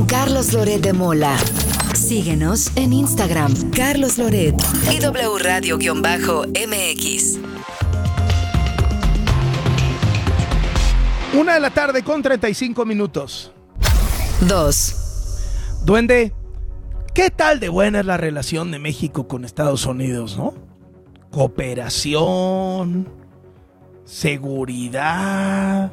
con Carlos Loret de Mola. Síguenos en Instagram, Carlos Loret y W Radio-MX. 1:35 p.m. 2. Duende, ¿qué tal de buena es la relación de México con Estados Unidos, no? Cooperación, seguridad,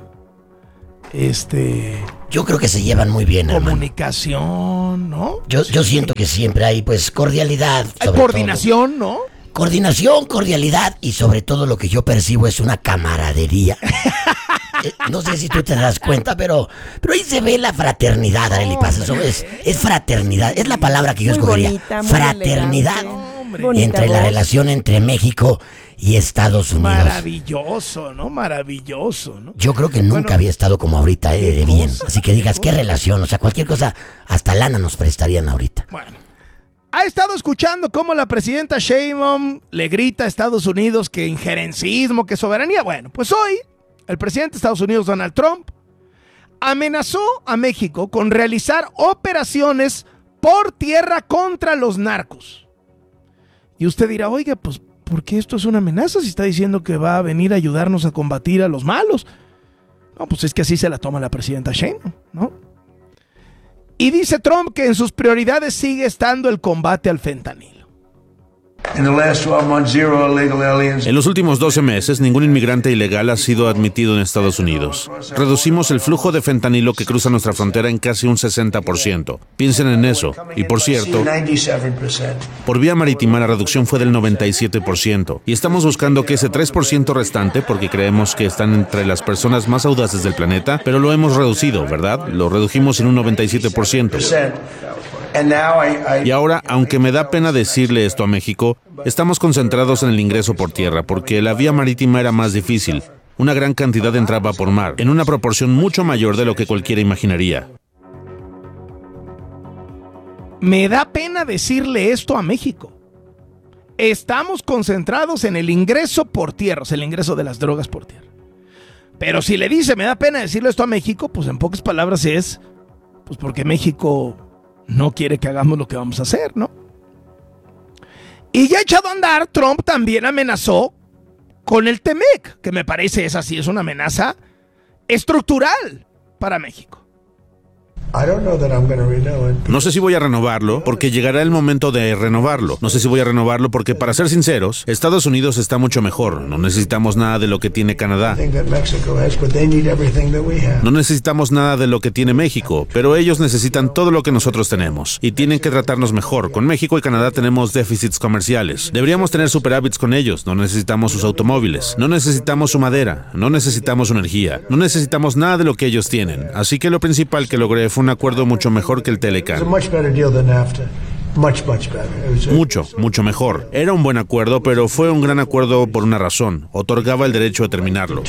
Yo creo que se llevan muy bien, comunicación, ¿no? Yo siento que siempre hay, pues, cordialidad. Hay coordinación, ¿no? Coordinación, cordialidad y sobre todo lo que yo percibo es una camaradería. No sé si tú te das cuenta, pero ahí se ve la fraternidad, Arely Paz. Eso es fraternidad. Es la palabra que yo escogería. Bonita, fraternidad Bonita entre la voz. relación entre México y Estados Unidos. Maravilloso, ¿no? Maravilloso, ¿no? Yo creo que nunca había estado como ahorita, de bien. Así que digas, qué relación. O sea, cualquier cosa, hasta lana nos prestarían ahorita. Bueno. Ha estado escuchando cómo la presidenta Sheinbaum le grita a Estados Unidos que injerencismo, que soberanía. Bueno, pues hoy el presidente de Estados Unidos, Donald Trump, amenazó a México con realizar operaciones por tierra contra los narcos. Y usted dirá, oiga, pues, ¿por qué esto es una amenaza si está diciendo que va a venir a ayudarnos a combatir a los malos? No, pues es que así se la toma la presidenta Sheinbaum, ¿no? Y dice Trump que en sus prioridades sigue estando el combate al fentanilo. En los últimos 12 meses, ningún inmigrante ilegal ha sido admitido en Estados Unidos. Reducimos el flujo de fentanilo que cruza nuestra frontera en casi un 60%. Piensen en eso. Y por cierto, por vía marítima la reducción fue del 97%. Y estamos buscando que ese 3% restante, porque creemos que están entre las personas más audaces del planeta, pero lo hemos reducido, ¿verdad? Lo redujimos en un 97%. Y ahora, aunque me da pena decirle esto a México, estamos concentrados en el ingreso por tierra, porque la vía marítima era más difícil. Una gran cantidad entraba por mar, en una proporción mucho mayor de lo que cualquiera imaginaría. Me da pena decirle esto a México. Estamos concentrados en el ingreso por tierra, o sea, el ingreso de las drogas por tierra. Pero si le dice, me da pena decirle esto a México, pues en pocas palabras es, pues porque México no quiere que hagamos lo que vamos a hacer, ¿no? Y ya echado a andar, Trump también amenazó con el TEMEC, que me parece es una amenaza estructural para México. No sé si voy a renovarlo, porque llegará el momento de renovarlo. No sé si voy a renovarlo porque, para ser sinceros, Estados Unidos está mucho mejor. No necesitamos nada de lo que tiene Canadá. No necesitamos nada de lo que tiene México, pero ellos necesitan todo lo que nosotros tenemos. Y tienen que tratarnos mejor. Con México y Canadá tenemos déficits comerciales. Deberíamos tener superávits con ellos. No necesitamos sus automóviles. No necesitamos su madera. No necesitamos su energía. No necesitamos nada de lo que ellos tienen. Así que lo principal que logré fue un acuerdo mucho mejor que el Telecan. Mucho mejor. Era un buen acuerdo, pero fue un gran acuerdo por una razón. Otorgaba el derecho a terminarlo.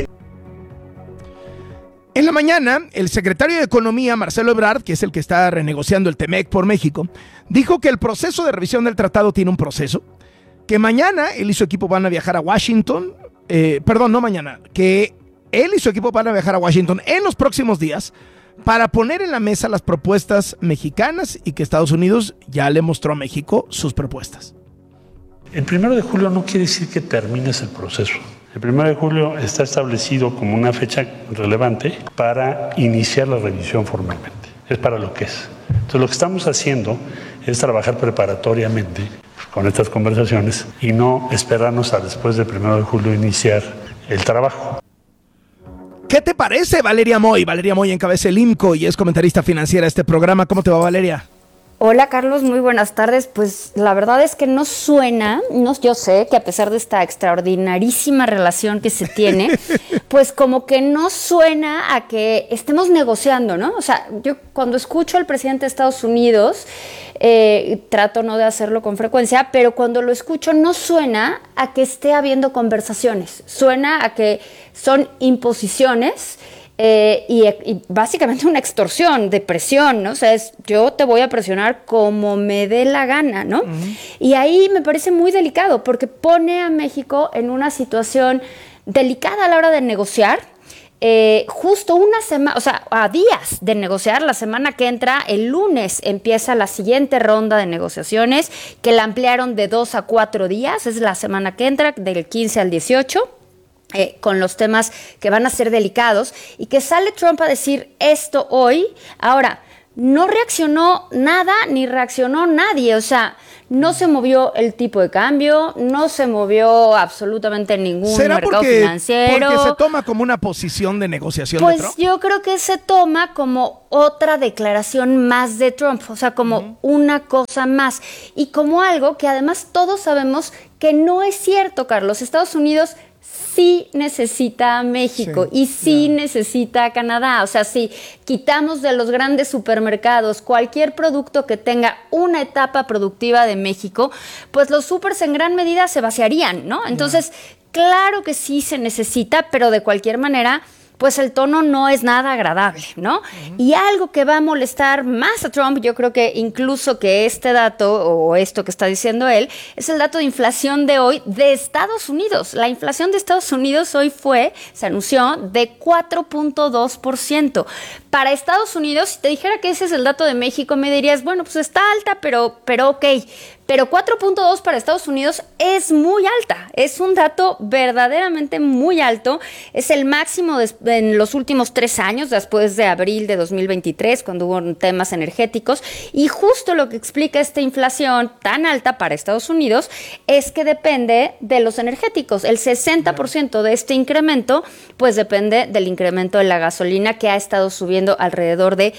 En la mañana, el secretario de Economía, Marcelo Ebrard, que es el que está renegociando el TEMEC por México, dijo que el proceso de revisión del tratado tiene un proceso, que mañana él y su equipo van a viajar a Washington, que él y su equipo van a viajar a Washington en los próximos días para poner en la mesa las propuestas mexicanas y que Estados Unidos ya le mostró a México sus propuestas. El 1 de julio no quiere decir que termines el proceso. El 1 de julio está establecido como una fecha relevante para iniciar la revisión formalmente. Es para lo que es. Entonces, lo que estamos haciendo es trabajar preparatoriamente con estas conversaciones y no esperarnos a después del 1 de julio iniciar el trabajo. ¿Qué te parece, Valeria Moy? Valeria Moy encabeza el IMCO y es comentarista financiera de este programa. ¿Cómo te va, Valeria? Hola Carlos, muy buenas tardes. Pues la verdad es que no suena, yo sé que a pesar de esta extraordinarísima relación que se tiene, pues como que no suena a que estemos negociando, ¿no? O sea, yo cuando escucho al presidente de Estados Unidos, trato no de hacerlo con frecuencia, pero cuando lo escucho no suena a que esté habiendo conversaciones, suena a que son imposiciones. Y básicamente una extorsión de presión, ¿no? O sea, yo te voy a presionar como me dé la gana, ¿no? Uh-huh. Y ahí me parece muy delicado porque pone a México en una situación delicada a la hora de negociar justo una semana, o sea, a días de negociar, la semana que entra, el lunes empieza la siguiente ronda de negociaciones, que la ampliaron de 2 a 4 días, es la semana que entra, del 15 al 18. Con los temas que van a ser delicados, y que sale Trump a decir esto hoy. Ahora, no reaccionó nada ni reaccionó nadie, o sea, no se movió el tipo de cambio, no se movió absolutamente ningún mercado financiero. ¿Porque se toma como una posición de negociación pues de Trump? Yo creo que se toma como otra declaración más de Trump, o sea, como una cosa más, y como algo que además todos sabemos que no es cierto, Carlos. Estados Unidos sí necesita a México y sí necesita a Canadá. O sea, si quitamos de los grandes supermercados cualquier producto que tenga una etapa productiva de México, pues los supers en gran medida se vaciarían, ¿no? Entonces, claro que sí se necesita, pero de cualquier manera, pues el tono no es nada agradable, ¿no? Y algo que va a molestar más a Trump, yo creo que incluso que este dato, o esto que está diciendo él, es el dato de inflación de hoy de Estados Unidos. La inflación de Estados Unidos hoy se anunció de 4.2%. Para Estados Unidos, si te dijera que ese es el dato de México, me dirías, bueno, pues está alta, pero ok. Pero 4.2 para Estados Unidos es muy alta, es un dato verdaderamente muy alto, es el máximo en los últimos 3 años, después de abril de 2023, cuando hubo temas energéticos, y justo lo que explica esta inflación tan alta para Estados Unidos es que depende de los energéticos. El 60% de este incremento, pues depende del incremento de la gasolina, que ha estado subiendo alrededor de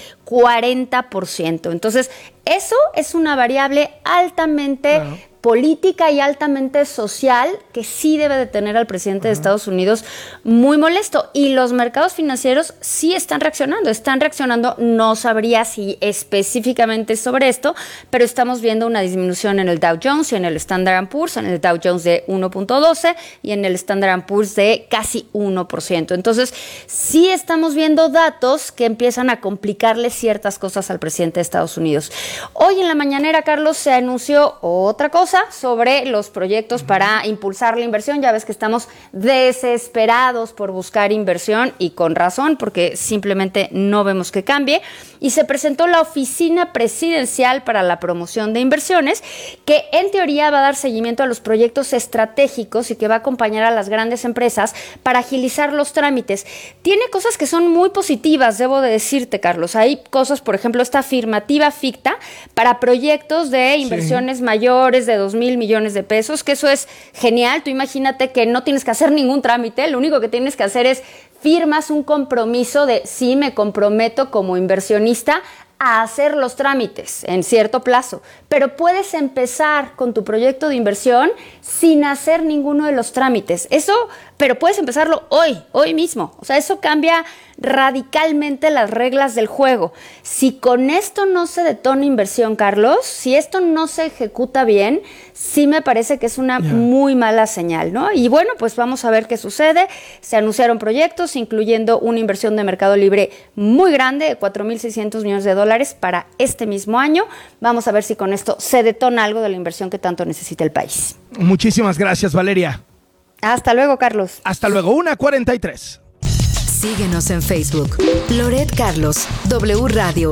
40%. Entonces, eso es una variable altamente política y altamente social que sí debe de tener al presidente de Estados Unidos muy molesto. Y los mercados financieros sí están reaccionando. No sabría si específicamente sobre esto, pero estamos viendo una disminución en el Dow Jones y en el Standard & Poor's, en el Dow Jones de 1.12 y en el Standard & Poor's de casi 1%. Entonces, sí estamos viendo datos que empiezan a complicarle ciertas cosas al presidente de Estados Unidos. Hoy en la mañanera, Carlos, se anunció otra cosa sobre los proyectos para impulsar la inversión. Ya ves que estamos desesperados por buscar inversión, y con razón, porque simplemente no vemos que cambie. Y se presentó la Oficina Presidencial para la Promoción de Inversiones, que en teoría va a dar seguimiento a los proyectos estratégicos y que va a acompañar a las grandes empresas para agilizar los trámites. Tiene cosas que son muy positivas, debo de decirte, Carlos. Hay cosas, por ejemplo, esta afirmativa ficta para proyectos de inversiones mayores de 2,000 millones de pesos, que eso es genial. Tú imagínate que no tienes que hacer ningún trámite, lo único que tienes que hacer es firmas un compromiso de sí, me comprometo como inversionista a hacer los trámites en cierto plazo, pero puedes empezar con tu proyecto de inversión sin hacer ninguno de los trámites. Eso, pero puedes empezarlo hoy mismo. O sea, eso cambia radicalmente las reglas del juego. Si con esto no se detona inversión, Carlos, si esto no se ejecuta bien, sí me parece que es una muy mala señal, ¿no? Y bueno, pues vamos a ver qué sucede. Se anunciaron proyectos, incluyendo una inversión de Mercado Libre muy grande, de $4,600 millones para este mismo año. Vamos a ver si con esto se detona algo de la inversión que tanto necesita el país. Muchísimas gracias, Valeria. Hasta luego, Carlos. Hasta luego, 1:43. Síguenos en Facebook. Loret Carlos, W Radio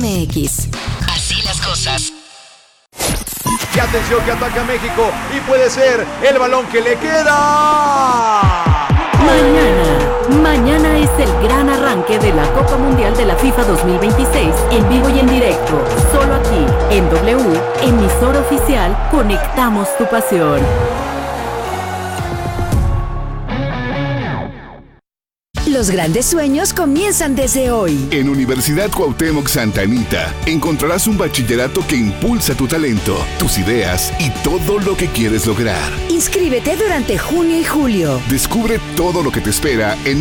MX. Así las cosas. Y atención, que ataca México y puede ser el balón que le queda. Mañana es el gran arranque de la Copa Mundial de la FIFA 2026, en vivo y en directo, solo aquí, en W, emisora oficial, conectamos tu pasión. Los grandes sueños comienzan desde hoy. En Universidad Cuauhtémoc Santa Anita encontrarás un bachillerato que impulsa tu talento, tus ideas y todo lo que quieres lograr. Inscríbete durante junio y julio. Descubre todo lo que te espera en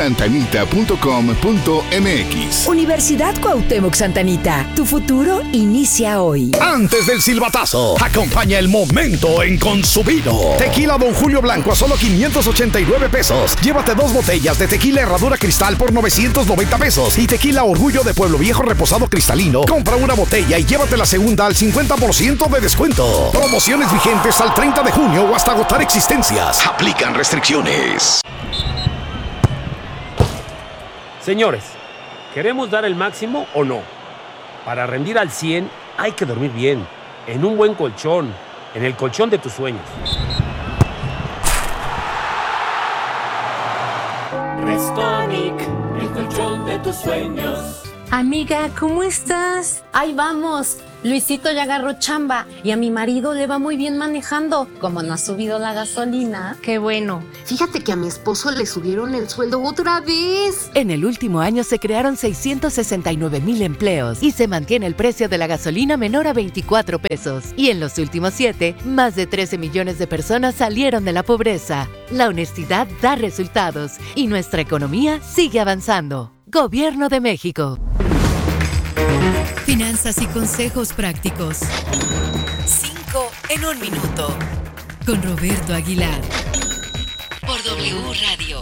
ucsantanita.com.mx. Universidad Cuauhtémoc Santa Anita. Tu futuro inicia hoy. Antes del silbatazo, acompaña el momento en Consumino. Tequila Don Julio Blanco a solo 589 pesos. Llévate 2 botellas de tequila Herradura Cristal por 990 pesos y tequila Orgullo de Pueblo Viejo reposado cristalino. Compra una botella y llévate la segunda al 50% de descuento. Promociones vigentes al 30 de junio o hasta agotar existencias. Aplican restricciones. Señores, ¿queremos dar el máximo o no? Para rendir al 100 hay que dormir bien, en un buen colchón, en el colchón de tus sueños. Restonic, el colchón de tus sueños. Amiga, ¿cómo estás? Ahí vamos. Luisito ya agarró chamba y a mi marido le va muy bien manejando. Como no ha subido la gasolina. Qué bueno. Fíjate que a mi esposo le subieron el sueldo otra vez. En el último año se crearon 669,000 empleos y se mantiene el precio de la gasolina menor a 24 pesos. Y en los últimos 7, más de 13 millones de personas salieron de la pobreza. La honestidad da resultados y nuestra economía sigue avanzando. Gobierno de México. Finanzas y consejos prácticos. 5 en 1 minuto. Con Roberto Aguilar. Por W Radio.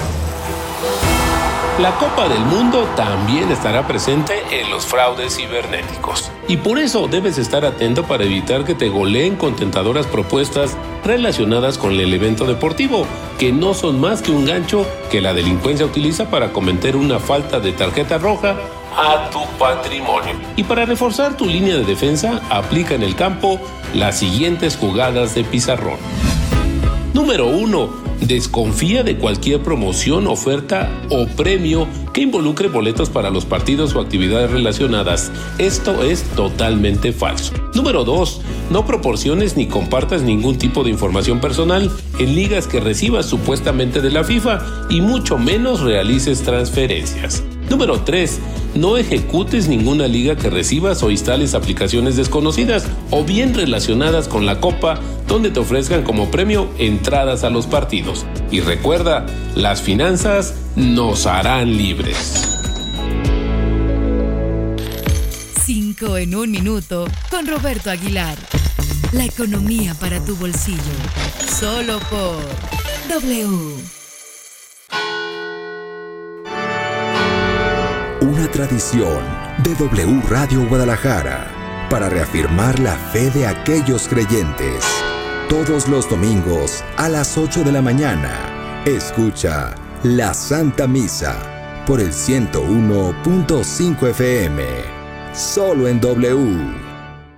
La Copa del Mundo también estará presente en los fraudes cibernéticos. Y por eso debes estar atento para evitar que te goleen con tentadoras propuestas relacionadas con el evento deportivo, que no son más que un gancho que la delincuencia utiliza para cometer una falta de tarjeta roja a tu patrimonio. Y para reforzar tu línea de defensa, aplica en el campo las siguientes jugadas de pizarrón. Número 1. Desconfía de cualquier promoción, oferta o premio que involucre boletos para los partidos o actividades relacionadas. Esto es totalmente falso. Número 2. No proporciones ni compartas ningún tipo de información personal en ligas que recibas supuestamente de la FIFA y mucho menos realices transferencias. Número 3. No ejecutes ninguna liga que recibas o instales aplicaciones desconocidas o bien relacionadas con la Copa donde te ofrezcan como premio entradas a los partidos. Y recuerda, las finanzas nos harán libres. 5 en 1 minuto con Roberto Aguilar. La economía para tu bolsillo. Solo por W. Una tradición de W Radio Guadalajara para reafirmar la fe de aquellos creyentes. Todos los domingos a las 8 de la mañana, escucha la Santa Misa por el 101.5 FM, solo en W.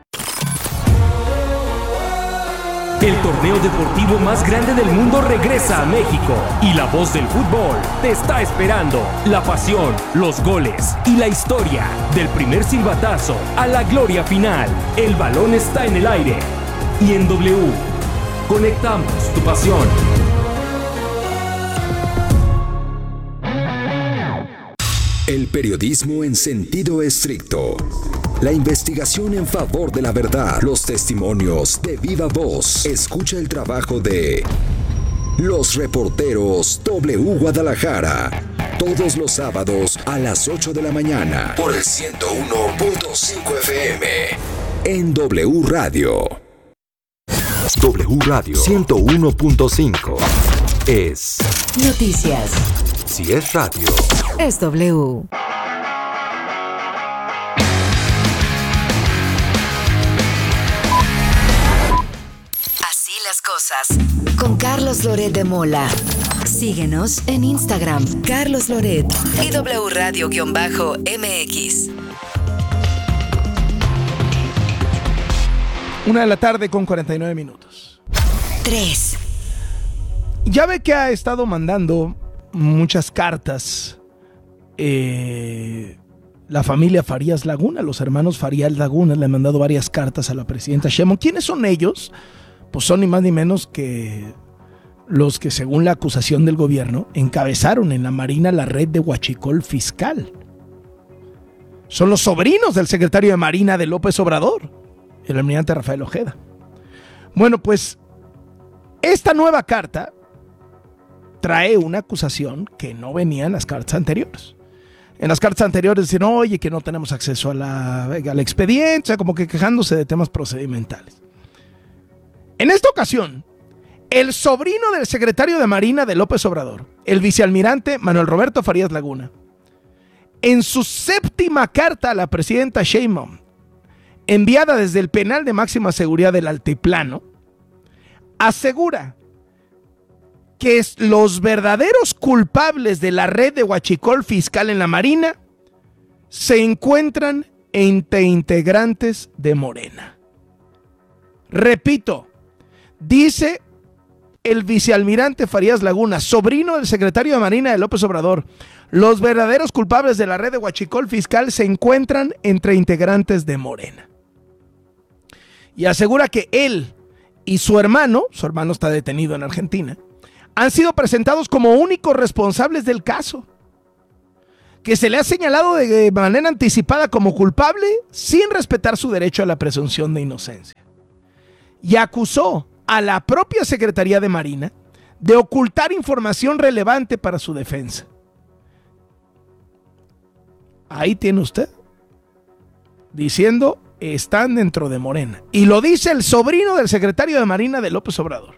El torneo deportivo más grande del mundo regresa a México y la voz del fútbol te está esperando. La pasión, los goles y la historia del primer silbatazo a la gloria final. El balón está en el aire y en W conectamos tu pasión. El periodismo en sentido estricto. La investigación en favor de la verdad. Los testimonios de viva voz. Escucha el trabajo de los reporteros W Guadalajara. Todos los sábados a las 8 de la mañana. Por el 101.5 FM. En W Radio. W Radio 101.5. Es noticias. Si es radio, es W. Así las cosas. Con Carlos Loret de Mola. Síguenos en Instagram, Carlos Loret y W Radio-MX. 1 de la tarde con 49 minutos. 3. Ya ve que ha estado mandando muchas cartas la familia Farías Laguna, los hermanos Farías Laguna le han mandado varias cartas a la presidenta Sheinbaum. ¿Quiénes son ellos? Pues son ni más ni menos que los que, según la acusación del gobierno, encabezaron en la Marina la red de huachicol fiscal. Son los sobrinos del secretario de Marina de López Obrador, el almirante Rafael Ojeda. Bueno, pues esta nueva carta trae una acusación que no venía en las cartas anteriores. En las cartas anteriores dicen, oye, que no tenemos acceso al expediente, o sea, como que quejándose de temas procedimentales. En esta ocasión, el sobrino del secretario de Marina de López Obrador, el vicealmirante Manuel Roberto Farías Laguna, en su 7ª carta a la presidenta Sheinbaum, enviada desde el penal de máxima seguridad del Altiplano, asegura que los verdaderos culpables de la red de huachicol fiscal en la Marina se encuentran entre integrantes de Morena. Repito, dice el vicealmirante Farías Laguna, sobrino del secretario de Marina de López Obrador, los verdaderos culpables de la red de huachicol fiscal se encuentran entre integrantes de Morena. Y asegura que él y su hermano está detenido en Argentina, han sido presentados como únicos responsables del caso, que se le ha señalado de manera anticipada como culpable sin respetar su derecho a la presunción de inocencia. Y acusó a la propia Secretaría de Marina de ocultar información relevante para su defensa. Ahí tiene usted, diciendo, están dentro de Morena. Y lo dice el sobrino del secretario de Marina de López Obrador.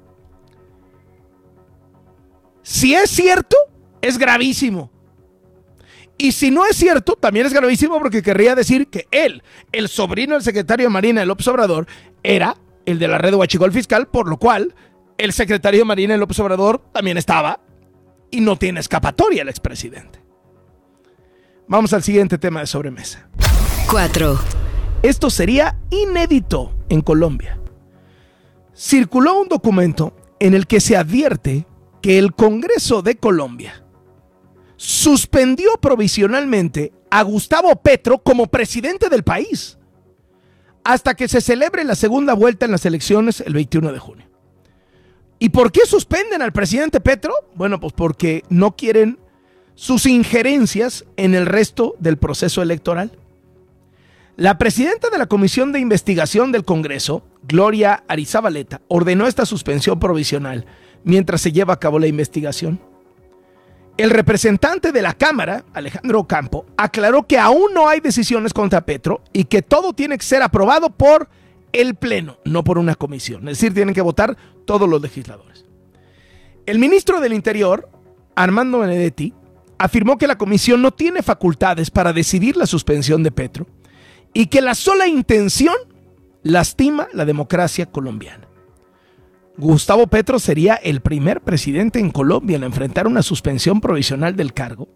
Si es cierto, es gravísimo. Y si no es cierto, también es gravísimo, porque querría decir que él, el sobrino del secretario de Marina de López Obrador, era el de la red de huachicol fiscal, por lo cual el secretario de Marina de López Obrador también estaba y no tiene escapatoria el expresidente. Vamos al siguiente tema de sobremesa. 4. Esto sería inédito en Colombia. Circuló un documento en el que se advierte que el Congreso de Colombia suspendió provisionalmente a Gustavo Petro como presidente del país hasta que se celebre la segunda vuelta en las elecciones el 21 de junio. ¿Y por qué suspenden al presidente Petro? Bueno, pues porque no quieren sus injerencias en el resto del proceso electoral. La presidenta de la Comisión de Investigación del Congreso, Gloria Arizabaleta, ordenó esta suspensión provisional mientras se lleva a cabo la investigación. El representante de la Cámara, Alejandro Ocampo, aclaró que aún no hay decisiones contra Petro y que todo tiene que ser aprobado por el Pleno, no por una comisión. Es decir, tienen que votar todos los legisladores. El ministro del Interior, Armando Benedetti, afirmó que la comisión no tiene facultades para decidir la suspensión de Petro y que la sola intención lastima la democracia colombiana. Gustavo Petro sería el primer presidente en Colombia en enfrentar una suspensión provisional del cargo.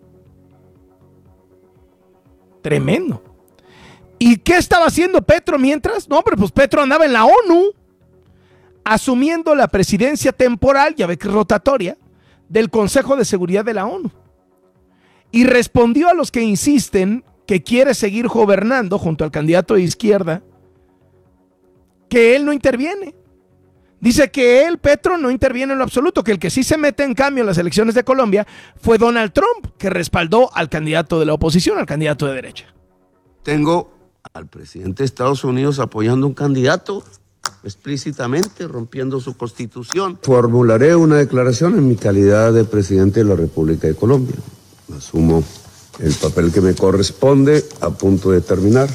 Tremendo. ¿Y qué estaba haciendo Petro mientras? No, pero pues Petro andaba en la ONU, asumiendo la presidencia temporal, ya ve que es rotatoria, del Consejo de Seguridad de la ONU. Y respondió a los que insisten que quiere seguir gobernando junto al candidato de izquierda, que él no interviene. Dice que él, Petro, no interviene en lo absoluto, que el que sí se mete en cambio en las elecciones de Colombia fue Donald Trump, que respaldó al candidato de la oposición, al candidato de derecha. Tengo al presidente de Estados Unidos apoyando un candidato explícitamente, rompiendo su constitución. Formularé una declaración en mi calidad de presidente de la República de Colombia. Asumo el papel que me corresponde, a punto de terminar.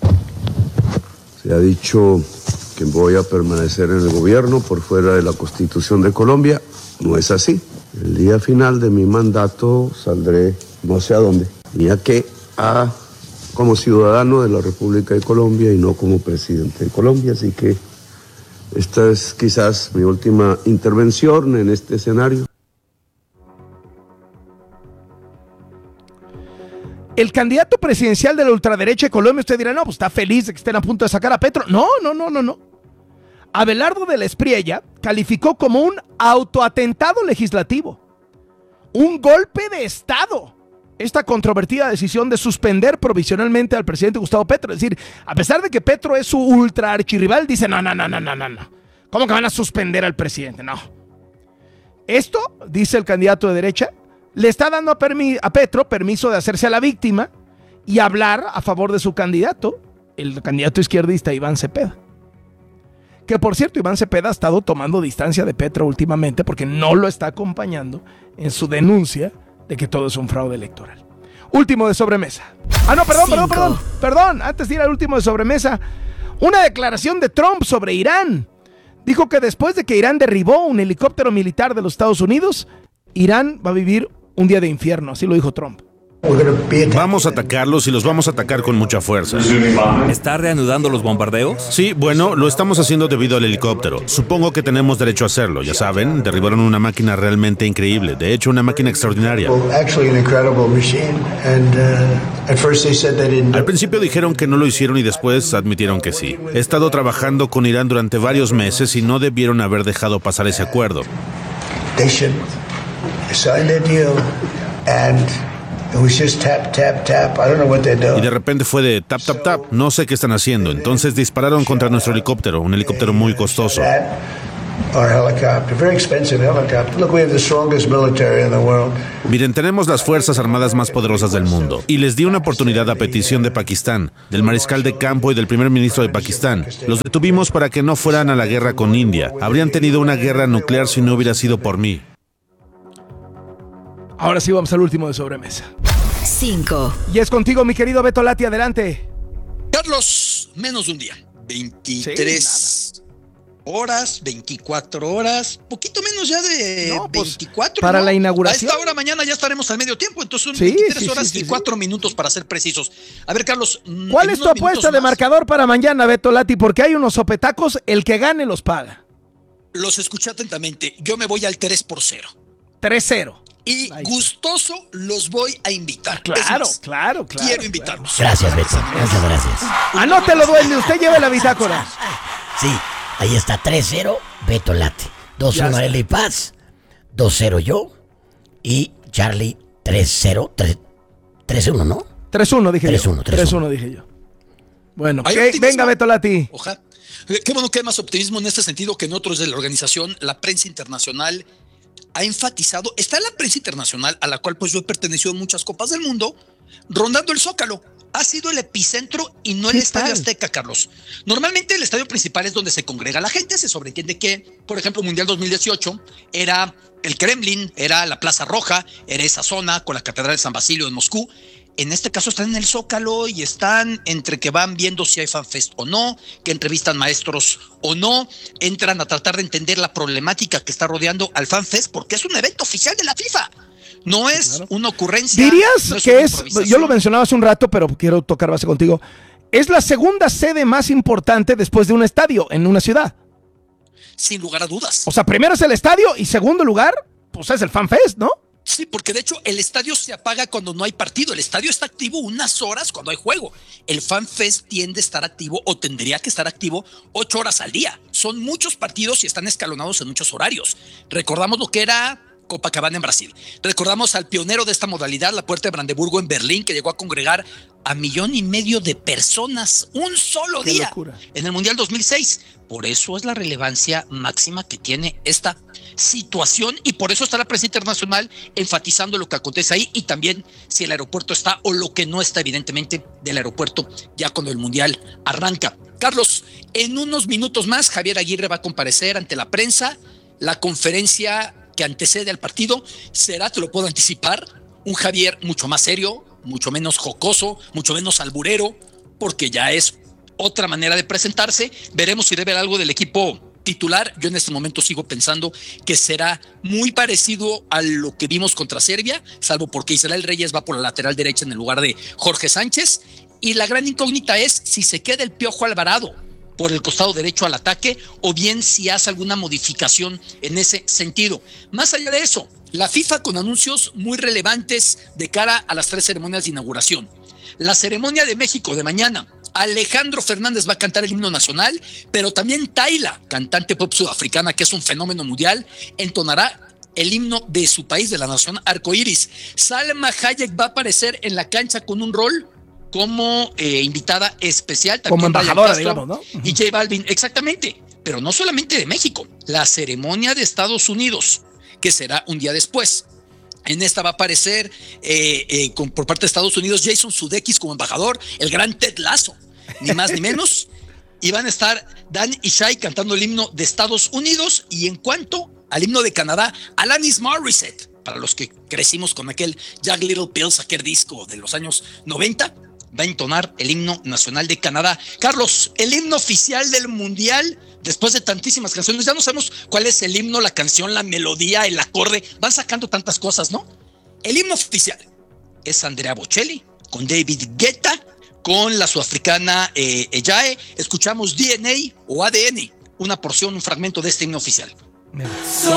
Se ha dicho que voy a permanecer en el gobierno por fuera de la Constitución de Colombia. No es así. El día final de mi mandato saldré no sé a dónde, ni a qué, como ciudadano de la República de Colombia y no como presidente de Colombia. Así que esta es quizás mi última intervención en este escenario. El candidato presidencial de la ultraderecha de Colombia, usted dirá, no, pues está feliz de que estén a punto de sacar a Petro. No. Abelardo de la Espriella calificó como un autoatentado legislativo, un golpe de Estado, esta controvertida decisión de suspender provisionalmente al presidente Gustavo Petro. Es decir, a pesar de que Petro es su ultra archirrival, dice, no. ¿Cómo que van a suspender al presidente? No. Esto, dice el candidato de derecha, le está dando a Petro permiso de hacerse a la víctima y hablar a favor de su candidato, el candidato izquierdista Iván Cepeda. Que por cierto, Iván Cepeda ha estado tomando distancia de Petro últimamente porque no lo está acompañando en su denuncia de que todo es un fraude electoral. Último de sobremesa. Perdón, antes de ir al último de sobremesa, una declaración de Trump sobre Irán. Dijo que después de que Irán derribó un helicóptero militar de los Estados Unidos, Irán va a vivir un día de infierno, así lo dijo Trump. Vamos a atacarlos y los vamos a atacar con mucha fuerza. ¿Está reanudando los bombardeos? Sí, bueno, lo estamos haciendo debido al helicóptero. Supongo que tenemos derecho a hacerlo, ya saben. Derribaron una máquina realmente increíble. De hecho, una máquina extraordinaria. Al principio dijeron que no lo hicieron y después admitieron que sí. He estado trabajando con Irán durante varios meses y no debieron haber dejado pasar ese acuerdo. Y de repente fue de tap, tap, tap. No sé qué están haciendo. Entonces dispararon contra nuestro helicóptero, un helicóptero muy costoso. Miren, tenemos las fuerzas armadas más poderosas del mundo. Y les di una oportunidad a petición de Pakistán, del mariscal de campo y del primer ministro de Pakistán. Los detuvimos para que no fueran a la guerra con India. Habrían tenido una guerra nuclear si no hubiera sido por mí. Ahora sí vamos al último de sobremesa. 5. Y es contigo, mi querido Beto Lati, adelante. Carlos, menos de un día. 23 horas, 24 horas, poquito menos ya de 24. Para ¿no? la inauguración. A esta hora mañana ya estaremos al medio tiempo, entonces son 23 horas y 4 minutos para ser precisos. A ver, Carlos. ¿Cuál es tu apuesta de marcador para mañana, Beto Lati? Porque hay unos sopetacos, el que gane los paga. Los escuché atentamente. Yo me voy al 3-0. 3-0. Y gustoso los voy a invitar. Claro, más, claro. Quiero invitarlos. Gracias, Beto. Muchas gracias. Anótelo, duende. Usted lleve la bitácora. Sí, ahí está. 3-0, Beto Lati. 2-1, Arely Paz. 2-0 yo. Y Charlie 3-0. 3-1, ¿no? 3-1 dije 3-1, yo. 3-1 dije yo. Bueno, venga, Beto Lati. Ojalá. Qué bueno que hay más optimismo en este sentido que en otros de la organización. La prensa internacional ha enfatizado, está la prensa internacional a la cual pues yo he pertenecido en muchas copas del mundo, rondando el Zócalo. Ha sido el epicentro y no el Estadio Azteca, Carlos. Normalmente el estadio principal es donde se congrega la gente. Se sobreentiende que, por ejemplo, Mundial 2018 era el Kremlin, era la Plaza Roja, era esa zona con la Catedral de San Basilio en Moscú. En este caso están en el Zócalo y están entre que van viendo si hay fanfest o no, que entrevistan maestros o no, entran a tratar de entender la problemática que está rodeando al fanfest porque es un evento oficial de la FIFA. No es una ocurrencia. ¿Dirías no es que es, yo lo mencionaba hace un rato, pero quiero tocar base contigo, es la segunda sede más importante después de un estadio en una ciudad? Sin lugar a dudas. O sea, primero es el estadio y segundo lugar, pues es el FanFest, ¿no? Sí, porque de hecho el estadio se apaga cuando no hay partido. El estadio está activo unas horas cuando hay juego. El FanFest tiende a estar activo o tendría que estar activo 8 horas al día. Son muchos partidos y están escalonados en muchos horarios. Recordamos lo que era Copacabana en Brasil. Recordamos al pionero de esta modalidad, la Puerta de Brandeburgo en Berlín, que llegó a congregar a 1,5 millones de personas un solo Qué día locura. en el Mundial 2006. Por eso es la relevancia máxima que tiene esta situación y por eso está la prensa internacional enfatizando lo que acontece ahí y también si el aeropuerto está o lo que no está evidentemente del aeropuerto ya cuando el Mundial arranca. Carlos, en unos minutos más Javier Aguirre va a comparecer ante la prensa. La conferencia que antecede al partido será, te lo puedo anticipar, un Javier mucho más serio, mucho menos jocoso, mucho menos alburero, porque ya es otra manera de presentarse. Veremos si debe haber algo del equipo titular. Yo en este momento sigo pensando que será muy parecido a lo que vimos contra Serbia, salvo porque Israel Reyes va por la lateral derecha en el lugar de Jorge Sánchez. Y la gran incógnita es si se queda el Piojo Alvarado por el costado derecho al ataque o bien si hace alguna modificación en ese sentido. Más allá de eso, la FIFA con anuncios muy relevantes de cara a las 3 ceremonias de inauguración. La ceremonia de México de mañana, Alejandro Fernández va a cantar el himno nacional, pero también Tayla, cantante pop sudafricana que es un fenómeno mundial, entonará el himno de su país, de la nación arcoíris. Salma Hayek va a aparecer en la cancha con un rol como invitada especial. También como embajadora, digamos, ¿no? Y J Balvin, exactamente. Pero no solamente de México, la ceremonia de Estados Unidos, que será un día después. En esta va a aparecer por parte de Estados Unidos Jason Sudeikis como embajador, el gran Ted Lasso, ni más ni menos. Y van a estar Dan y Shai cantando el himno de Estados Unidos. Y en cuanto al himno de Canadá, Alanis Morissette, para los que crecimos con aquel Jagged Little Pills, aquel disco de los años 90, va a entonar el himno nacional de Canadá. Carlos, el himno oficial del Mundial, después de tantísimas canciones, ya no sabemos cuál es el himno, la canción, la melodía, el acorde, van sacando tantas cosas, ¿no? El himno oficial es Andrea Bocelli, con David Guetta, con la sudafricana Ejae. Escuchamos DNA o ADN, una porción, un fragmento de este himno oficial.